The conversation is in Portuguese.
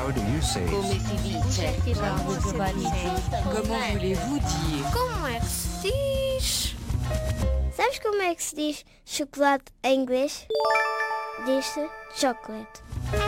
How do you say Come it? si dice? Comment voulez-vous dire? Como é que se diz? Sabes como é que se diz chocolate em inglês? Diz-se chocolate.